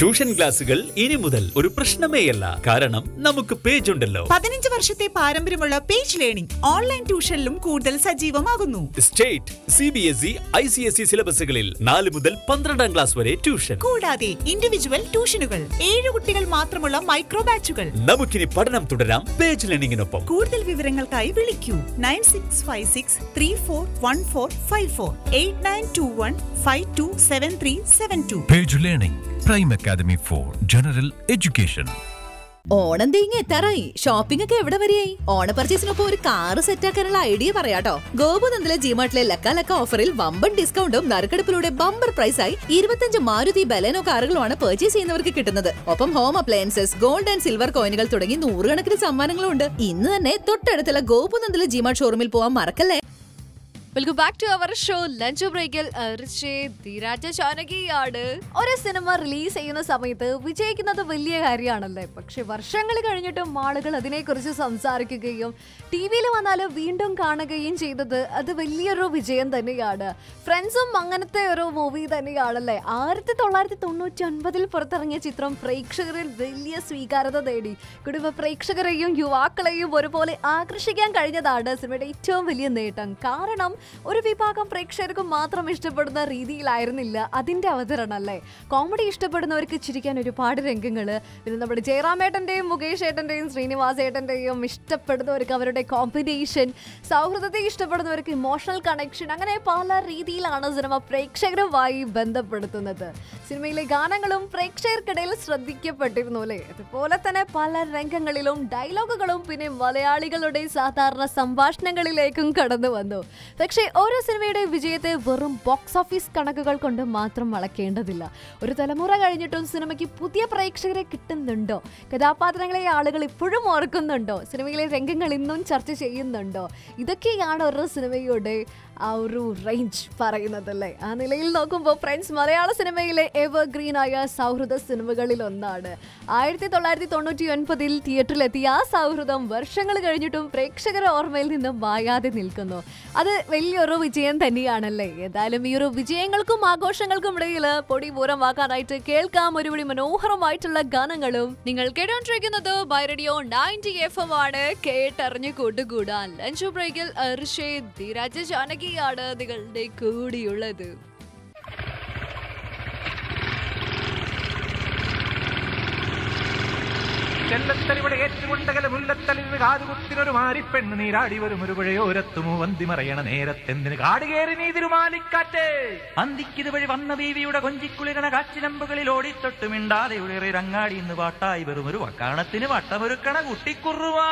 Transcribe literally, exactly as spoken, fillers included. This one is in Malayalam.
ട്യൂഷൻ ക്ലാസുകൾ ഇനി മുതൽ ഒരു പ്രശ്നമേയല്ല. കാരണം നമുക്ക് പേജ് ഉണ്ടല്ലോ. പതിനഞ്ച് വർഷത്തെ പാരമ്പര്യമുള്ള പേജ് ലേണിംഗ് ഓൺലൈൻ ട്യൂഷനിലും കൂടുതൽ സജീവമാകുന്നു. State, C B S E, I C S E സിലബസുകളിൽ നാല് മുതൽ പന്ത്രണ്ടാം ക്ലാസ് വരെ ട്യൂഷൻ. കൂടാതെ ഇൻഡിവിജ്വൽ ട്യൂഷനുകൾ, ഏഴ് കുട്ടികൾ മാത്രമുള്ള മൈക്രോ ബാച്ചുകൾ. നമുക്കിനി പഠനം തുടരാം പേജ് ലേണിംഗിനൊപ്പം. കൂടുതൽ വിവരങ്ങൾക്കായി വിളിക്കൂ nine six five six three four one four five four eight nine to one five to seven three seven to. Page learning prime academy for general education. Onam തേങ്ങ എത്താറായി. ഷോപ്പിംഗ് ഒക്കെ എവിടെ വരെയായി? ഓണ പർച്ചേസിനൊപ്പം ഒരു കാറ് സെറ്റാക്കാനുള്ള ഐഡിയ പറയാട്ടോ. ഗോപുനന്ദിലെ ജിമാർട്ടിലെ ലക്ക ലക്ക ഓഫറിൽ വമ്പൻ ഡിസ്കൗണ്ടും നറുക്കെടുപ്പിലൂടെ ബമ്പർ പ്രൈസായി ഇരുപത്തഞ്ച് മാരുതി ബലേനോ കാറുകളുമാണ് പർച്ചേസ് ചെയ്യുന്നവർക്ക് കിട്ടുന്നത്. ഒപ്പം home appliances, gold and silver കോയിനുകൾ തുടങ്ങി നൂറുകണക്കിന് സമ്മാനങ്ങളും ഉണ്ട്. ഇന്ന് തന്നെ തൊട്ടടുത്തുള്ള ഗോപുനന്ദിലെ ജിമാർട്ട് ഷോറൂമിൽ പോവാൻ മറക്കല്ലേ. Welcome back to our show lunch ബ്രേക്കിൽ ധീരാജ ജാനകിയാണ്. ഒരു സിനിമ റിലീസ് ചെയ്യുന്ന സമയത്ത് വിജയിക്കുന്നത് വലിയ കാര്യമാണല്ലേ. പക്ഷെ വർഷങ്ങൾ കഴിഞ്ഞിട്ടും ആളുകൾ അതിനെക്കുറിച്ച് സംസാരിക്കുകയും ടി വിയിൽ വന്നാൽ വീണ്ടും കാണുകയും ചെയ്തത് അത് വലിയൊരു വിജയം തന്നെയാണ്. ഫ്രണ്ട്സും അങ്ങനത്തെ ഒരു മൂവി തന്നെയാണല്ലേ. ആയിരത്തി തൊള്ളായിരത്തി തൊണ്ണൂറ്റി ഒൻപതിൽ പുറത്തിറങ്ങിയ ചിത്രം പ്രേക്ഷകരിൽ വലിയ സ്വീകാര്യത നേടി. കുടുംബ പ്രേക്ഷകരെയും യുവാക്കളെയും ഒരുപോലെ ആകർഷിക്കാൻ കഴിഞ്ഞതാണ് സിനിമയുടെ ഏറ്റവും വലിയ നേട്ടം. കാരണം ഒരു വിഭാഗം പ്രേക്ഷകർക്ക് മാത്രം ഇഷ്ടപ്പെടുന്ന രീതിയിലായിരുന്നില്ല അതിന്റെ അവതരണം അല്ലേ. കോമഡി ഇഷ്ടപ്പെടുന്നവർക്ക് ചിരിക്കാൻ ഒരുപാട് രംഗങ്ങള്, പിന്നെ നമ്മുടെ ജയറാമേട്ടന്റെയും മുകേഷ് ഏട്ടന്റെയും ശ്രീനിവാസ് ഏട്ടന്റെയും ഇഷ്ടപ്പെടുന്നവർക്ക് അവരുടെ കോമ്പിനേഷൻ, സൗഹൃദത്തെ ഇഷ്ടപ്പെടുന്നവർക്ക് ഇമോഷണൽ കണക്ഷൻ, അങ്ങനെ പല രീതിയിലാണ് സിനിമ പ്രേക്ഷകരുമായി ബന്ധപ്പെടുത്തുന്നത്. സിനിമയിലെ ഗാനങ്ങളും പ്രേക്ഷകർക്കിടയിൽ ശ്രദ്ധിക്കപ്പെട്ടിരുന്നു അല്ലേ. അതുപോലെ തന്നെ പല രംഗങ്ങളിലും ഡയലോഗുകളും പിന്നെ മലയാളികളുടെ സാധാരണ സംഭാഷണങ്ങളിലേക്കും കടന്നു വന്നു. പക്ഷേ ഓരോ സിനിമയുടെ വിജയത്തെ വെറും ബോക്സ് ഓഫീസ് കണക്കുകൾ കൊണ്ട് മാത്രം അളക്കേണ്ടതില്ല. ഒരു തലമുറ കഴിഞ്ഞിട്ടും സിനിമയ്ക്ക് പുതിയ പ്രേക്ഷകരെ കിട്ടുന്നുണ്ടോ? കഥാപാത്രങ്ങളെ ആളുകൾ ഇപ്പോഴും ഓർക്കുന്നുണ്ടോ? സിനിമയിലെ രംഗങ്ങൾ ഇന്നും ചർച്ച ചെയ്യുന്നുണ്ടോ? ഇതൊക്കെയാണ് ഓരോ സിനിമയുടെ ആ ഒരു റേഞ്ച് പറയുന്നതല്ലേ. ആ നിലയിൽ നോക്കുമ്പോൾ ഫ്രണ്ട്സ് മലയാള സിനിമയിലെ എവർഗ്രീൻ ആയ സൗഹൃദ സിനിമകളിൽ ഒന്നാണ്. ആയിരത്തി തൊള്ളായിരത്തി തൊണ്ണൂറ്റി ഒൻപതിൽ തിയേറ്ററിലെത്തിയ ആ സൗഹൃദം വർഷങ്ങൾ കഴിഞ്ഞിട്ടും പ്രേക്ഷകരുടെ ഓർമ്മയിൽ നിന്നും മായാതെ നിൽക്കുന്നു. അത് വലിയൊരു വിജയം തന്നെയാണല്ലേ. ഏതായാലും ഈ ഒരു വിജയങ്ങൾക്കും ആഘോഷങ്ങൾക്കും ഇടയിൽ പൊടി പൂരമാക്കാനായിട്ട് കേൾക്കാം ഒരുപടി മനോഹരമായിട്ടുള്ള ഗാനങ്ങളും. നിങ്ങൾ കേട്ടോണ്ടിരിക്കുന്നത് by radio ninety F M ആണ്. കേട്ടറിഞ്ഞു കൂട്ടുകൂടാൻ ലഞ്ച് ബ്രേക്കിൽ ധീരാജ ജാനകിയാണ് നിങ്ങളുടെ കൂടിയുള്ളത്. ചെല്ലത്തലിവിടെ ഏറ്റുകൊണ്ടകല മുല്ലത്തലിന് കാതുകുത്തിനൊരു മാരിപ്പെണ്ണ് നീരാടി വരും ഒരു പുഴയോരത്തുമോ വന്തി മറയണ നേരത്തെന്തിന് കാടുകേറി നീ തിരുമാലിക്കാറ്റ് അന്തിക്കിത് വഴി വന്ന ബീവിയുടെ കൊഞ്ചിക്കുളിരണ കാച്ചിനമ്പുകളിൽ ഓടിത്തൊട്ട് മിണ്ടാതെ ഉയറി രങ്ങാടി ഇന്ന് പാട്ടായി വെറും ഒരു വക്കാണത്തിന് വട്ടമൊരുക്കണ കുട്ടിക്കുറുവാ.